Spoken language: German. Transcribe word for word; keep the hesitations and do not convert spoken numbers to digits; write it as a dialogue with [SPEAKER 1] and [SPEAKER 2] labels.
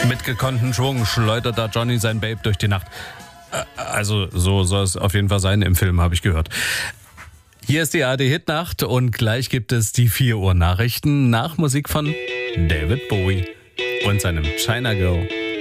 [SPEAKER 1] Mit gekonnten Schwung schleudert da Johnny sein Babe durch die Nacht. Also so soll es auf jeden Fall sein im Film, habe ich gehört. Hier ist die A R D-Hitnacht und gleich gibt es die vier Uhr Nachrichten nach Musik von David Bowie und seinem China Girl.